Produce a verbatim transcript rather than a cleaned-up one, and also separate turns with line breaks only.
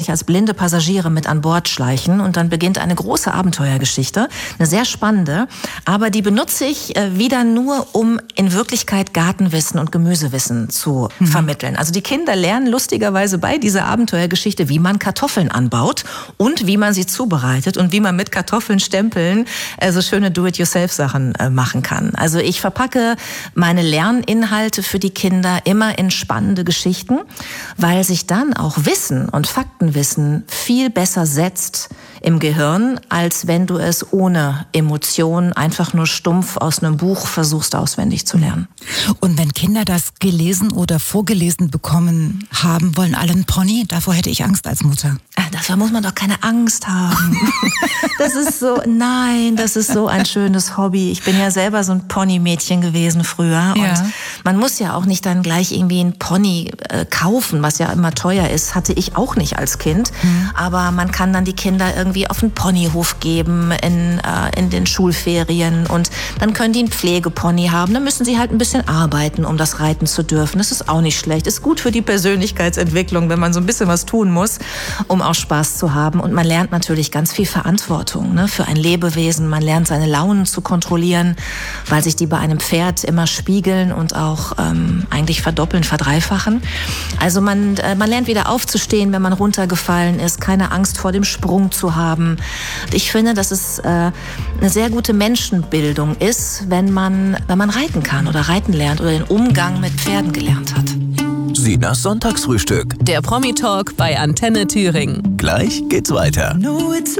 sich als blinde Passagiere mit an Bord schleichen und dann beginnt eine große Abenteuergeschichte, eine sehr spannende, aber die benutze ich äh, wieder nur, um in Wirklichkeit Gartenwissen und Gemüsewissen zu mhm. vermitteln. Also die Kinder lernen lustigerweise bei dieser Abenteuergeschichte, wie man Kartoffeln anbaut und wie man sie zubereitet und wie man mit Kartoffeln stempeln äh, so schöne Do-it-yourself-Sachen äh, machen kann. Also ich verpacke meine Lerninhalte für die Kinder immer in spannende Geschichten, weil sich dann auch Wissen und Faktenwissen viel besser setzt im Gehirn, als wenn du es ohne Emotionen einfach nur stumpf aus einem Buch versuchst auswendig zu lernen.
Und wenn Kinder das gelesen oder vorgelesen bekommen haben, wollen alle einen Pony? Davor hätte ich Angst als Mutter.
Dafür muss man doch keine Angst haben. Das ist so, nein, das ist so ein schönes Hobby. Ich bin ja selber so ein Pony-Mädchen gewesen früher. Und
ja.
man muss ja auch nicht dann gleich irgendwie ein Pony äh, kaufen, was ja immer teuer ist. Hatte ich auch nicht als Kind. Mhm. Aber man kann dann die Kinder irgendwie auf einen Ponyhof geben in, äh, in den Schulferien. Und dann können die einen Pflegepony haben. Dann müssen sie halt ein bisschen arbeiten, um das reiten zu dürfen. Das ist auch nicht schlecht. Ist gut für die Persönlichkeitsentwicklung, wenn man so ein bisschen was tun muss, um auch Spaß zu haben. Und man lernt natürlich ganz viel Verantwortung, ne, für ein Lebewesen. Man lernt seine Launen zu kontrollieren, weil sich die bei einem Pferd immer spiegeln und auch ähm, eigentlich verdoppeln, verdreifachen. Also man, äh, man lernt wieder aufzustehen, wenn man runtergefallen ist, keine Angst vor dem Sprung zu haben. Ich finde, dass es äh, eine sehr gute Menschenbildung ist, wenn man, wenn man reiten kann oder reiten lernt oder den Umgang mit Pferden gelernt hat.
Sinas Sonntagsfrühstück.
Der Promi-Talk bei Antenne Thüringen.
Gleich geht's weiter.
No, it's